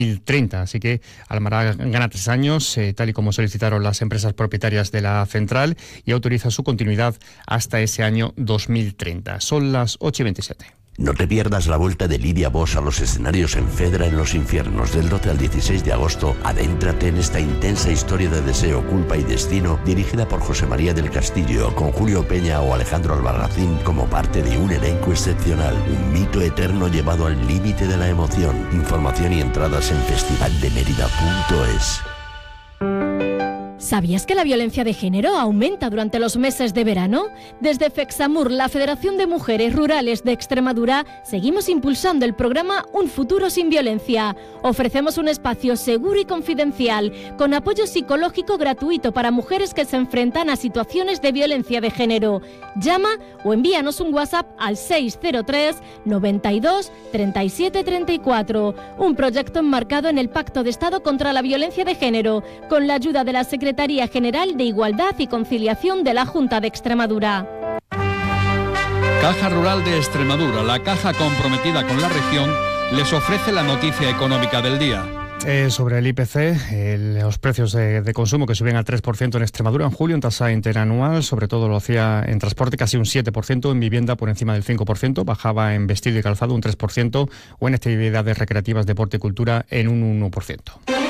2030, así que Almará gana 3 años, tal y como solicitaron las empresas propietarias de la central, y autoriza su continuidad hasta ese año 2030. Son las 8:27. No te pierdas la vuelta de Lidia Bosch a los escenarios en Fedra en los Infiernos. Del 12 al 16 de agosto, adéntrate en esta intensa historia de deseo, culpa y destino, dirigida por José María del Castillo, con Julio Peña o Alejandro Albarracín como parte de un elenco excepcional. Un mito eterno llevado al límite de la emoción. Información y entradas en festivaldemerida.es. ¿Sabías que la violencia de género aumenta durante los meses de verano? Desde FEXAMUR, la Federación de Mujeres Rurales de Extremadura, seguimos impulsando el programa Un Futuro Sin Violencia. Ofrecemos un espacio seguro y confidencial, con apoyo psicológico gratuito para mujeres que se enfrentan a situaciones de violencia de género. Llama o envíanos un WhatsApp al 603 92 37 34. Un proyecto enmarcado en el Pacto de Estado contra la Violencia de Género, con la ayuda de la Secretaría General de Igualdad y Conciliación de la Junta de Extremadura. Caja Rural de Extremadura, la caja comprometida con la región, les ofrece la noticia económica del día. Sobre el IPC, los precios de consumo que subían al 3% en Extremadura en julio en tasa interanual, sobre todo lo hacía en transporte casi un 7%, en vivienda por encima del 5%, bajaba en vestido y calzado un 3% o en actividades recreativas, deporte y cultura en un 1%.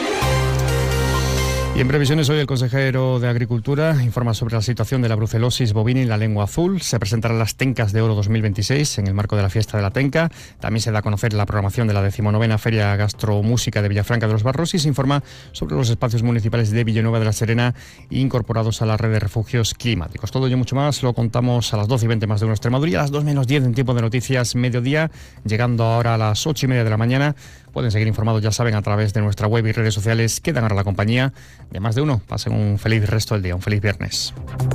Y en previsiones, hoy el consejero de Agricultura informa sobre la situación de la brucelosis bovina y la lengua azul. Se presentarán las Tencas de Oro 2026 en el marco de la fiesta de la Tenca. También se da a conocer la programación de la 19ª Feria Gastromúsica de Villafranca de los Barros y se informa sobre los espacios municipales de Villanueva de la Serena incorporados a la red de refugios climáticos. Todo ello y mucho más lo contamos a las 12:20 más de una Extremadura, y a las 2 menos 10 en tiempo de noticias mediodía, llegando ahora a las 8:30 de la mañana. Pueden seguir informados, ya saben, a través de nuestra web y redes sociales. Quedan ahora la compañía de Más de Uno. Pasen un feliz resto del día, un feliz viernes.